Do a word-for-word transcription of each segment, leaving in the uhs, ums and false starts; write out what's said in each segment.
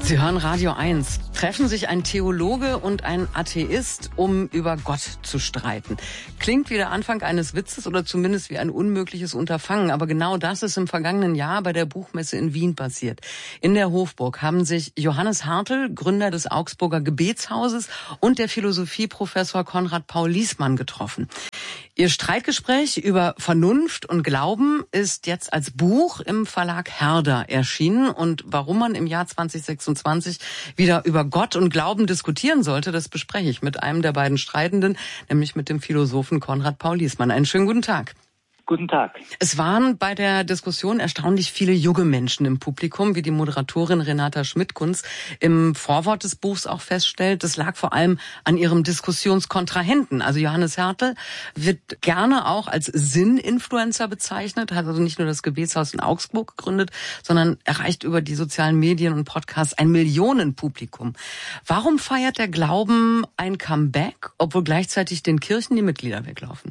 Sie hören Radio eins. Treffen sich ein Theologe und ein Atheist, um über Gott zu streiten. Klingt wie der Anfang eines Witzes oder zumindest wie ein unmögliches Unterfangen. Aber genau das ist im vergangenen Jahr bei der Buchmesse in Wien passiert. In der Hofburg haben sich Johannes Hartl, Gründer des Augsburger Gebetshauses, und der Philosophieprofessor Konrad Paul Liessmann getroffen. Ihr Streitgespräch über Vernunft und Glauben ist jetzt als Buch im Verlag Herder erschienen. Und warum man im Jahr zwanzig sechsundzwanzig wieder über Gott und Glauben diskutieren sollte, das bespreche ich mit einem der beiden Streitenden, nämlich mit dem Philosophen Konrad Paul Liessmann. Einen schönen guten Tag. Guten Tag. Es waren bei der Diskussion erstaunlich viele junge Menschen im Publikum, wie die Moderatorin Renata Schmidt-Kunz im Vorwort des Buchs auch feststellt. Das lag vor allem an ihrem Diskussionskontrahenten. Also Johannes Hartl wird gerne auch als Sinn-Influencer bezeichnet, hat also nicht nur das Gebetshaus in Augsburg gegründet, sondern erreicht über die sozialen Medien und Podcasts ein Millionenpublikum. Warum feiert der Glauben ein Comeback, obwohl gleichzeitig den Kirchen die Mitglieder weglaufen?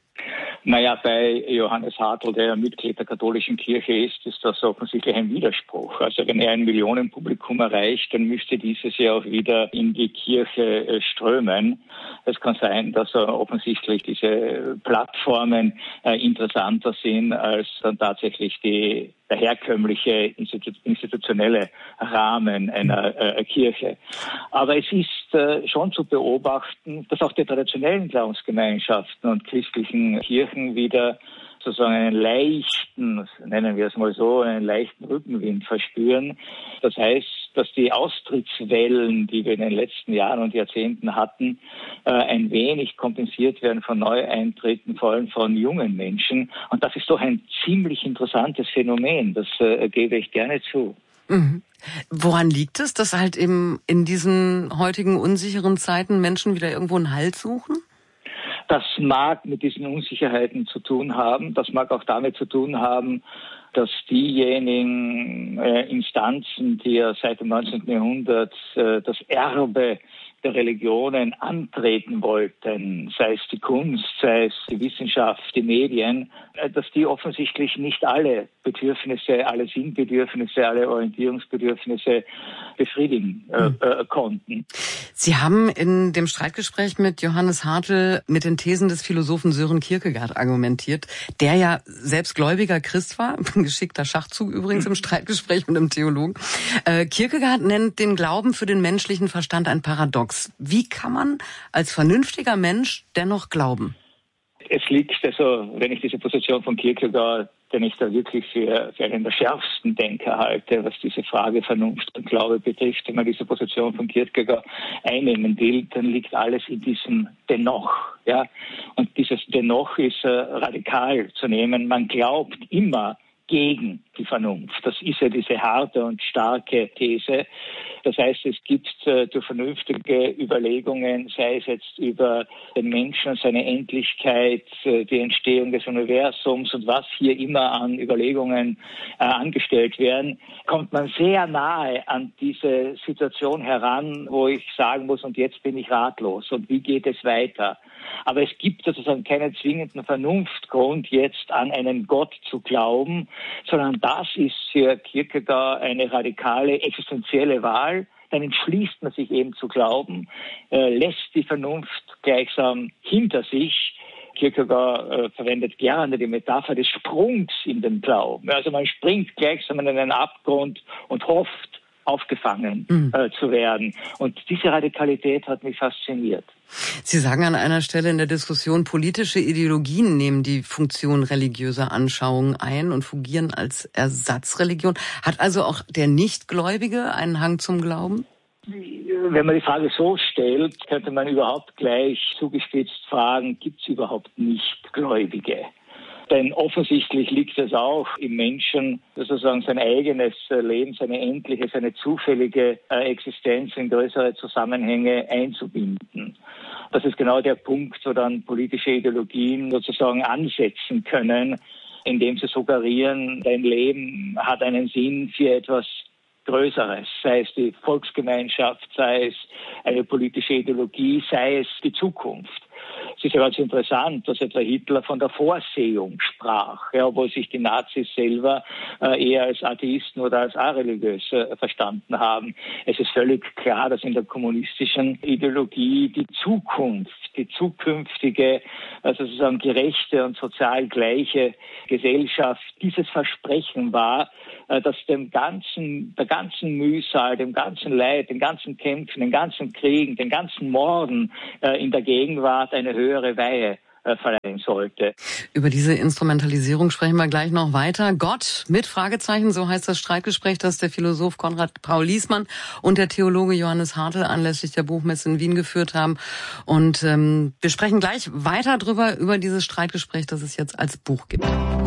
Naja, bei Johannes Hartl, der Mitglied der katholischen Kirche ist, ist das offensichtlich ein Widerspruch. Also wenn er ein Millionenpublikum erreicht, dann müsste dieses ja auch wieder in die Kirche strömen. Es kann sein, dass er offensichtlich diese Plattformen äh, interessanter sind als dann tatsächlich die der herkömmliche institu- institutionelle Rahmen einer äh, Kirche. Aber es ist äh, schon zu beobachten, dass auch die traditionellen Glaubensgemeinschaften und christlichen Kirchen wieder sozusagen einen leichten, nennen wir es mal so, einen leichten Rückenwind verspüren. Das heißt, dass die Austrittswellen, die wir in den letzten Jahren und Jahrzehnten hatten, äh, ein wenig kompensiert werden von Neueintritten, vor allem von jungen Menschen. Und das ist doch ein ziemlich interessantes Phänomen. Das äh, gebe ich gerne zu. Mhm. Woran liegt es, dass halt eben in diesen heutigen unsicheren Zeiten Menschen wieder irgendwo einen Halt suchen? Das mag mit diesen Unsicherheiten zu tun haben. Das mag auch damit zu tun haben, dass diejenigen äh, Instanzen, die ja seit dem neunzehnten Jahrhundert äh, das Erbe der Religionen antreten wollten, sei es die Kunst, sei es die Wissenschaft, die Medien, äh, dass die offensichtlich nicht alle Bedürfnisse, alle Sinnbedürfnisse, alle Orientierungsbedürfnisse befriedigen äh, äh, konnten. Sie haben in dem Streitgespräch mit Johannes Hartl mit den Thesen des Philosophen Sören Kierkegaard argumentiert, der ja selbst gläubiger Christ war, ein geschickter Schachzug übrigens im Streitgespräch mit einem Theologen. Äh, Kierkegaard nennt den Glauben für den menschlichen Verstand ein Paradox. Wie kann man als vernünftiger Mensch dennoch glauben? Es liegt also, wenn ich diese Position von Kierkegaard, den ich da wirklich für, für einen der schärfsten Denker halte, was diese Frage Vernunft und Glaube betrifft, wenn man diese Position von Kierkegaard einnehmen will, dann liegt alles in diesem Dennoch. Ja? Und dieses Dennoch ist äh, radikal zu nehmen. Man glaubt immer gegen die Vernunft. Das ist ja diese harte und starke These. Das heißt, es gibt äh, durch vernünftige Überlegungen, sei es jetzt über den Menschen, seine Endlichkeit, äh, die Entstehung des Universums und was hier immer an Überlegungen äh, angestellt werden, kommt man sehr nahe an diese Situation heran, wo ich sagen muss, und jetzt bin ich ratlos und wie geht es weiter? Aber es gibt sozusagen keinen zwingenden Vernunftgrund, jetzt an einen Gott zu glauben, sondern das ist für Kierkegaard eine radikale existenzielle Wahl. Dann entschließt man sich eben zu glauben, äh, lässt die Vernunft gleichsam hinter sich. Kierkegaard äh, verwendet gerne die Metapher des Sprungs in den Glauben. Also man springt gleichsam in einen Abgrund und hofft, aufgefangen mhm. äh, zu werden. Und diese Radikalität hat mich fasziniert. Sie sagen an einer Stelle in der Diskussion, politische Ideologien nehmen die Funktion religiöser Anschauungen ein und fungieren als Ersatzreligion. Hat also auch der Nichtgläubige einen Hang zum Glauben? Wenn man die Frage so stellt, könnte man überhaupt gleich zugespitzt fragen, gibt es überhaupt Nichtgläubige? Denn offensichtlich liegt es auch im Menschen, sozusagen sein eigenes Leben, seine endliche, seine zufällige Existenz in größere Zusammenhänge einzubinden. Das ist genau der Punkt, wo dann politische Ideologien sozusagen ansetzen können, indem sie suggerieren, dein Leben hat einen Sinn für etwas Größeres, sei es die Volksgemeinschaft, sei es eine politische Ideologie, sei es die Zukunft. Es ist ja ganz interessant, dass etwa Hitler von der Vorsehung sprach, ja, obwohl sich die Nazis selber äh, eher als Atheisten oder als areligiös äh, verstanden haben. Es ist völlig klar, dass in der kommunistischen Ideologie die Zukunft, die zukünftige, also sozusagen gerechte und sozial gleiche Gesellschaft dieses Versprechen war, äh, dass dem ganzen, der ganzen Mühsal, dem ganzen Leid, den ganzen Kämpfen, den ganzen Kriegen, den ganzen Morden äh, in der Gegenwart eine höhere Weihe verleihen sollte. Über diese Instrumentalisierung sprechen wir gleich noch weiter. Gott mit Fragezeichen, so heißt das Streitgespräch, das der Philosoph Konrad Paul-Liessmann und der Theologe Johannes Hartl anlässlich der Buchmesse in Wien geführt haben. Und ähm, wir sprechen gleich weiter drüber, über dieses Streitgespräch, das es jetzt als Buch gibt.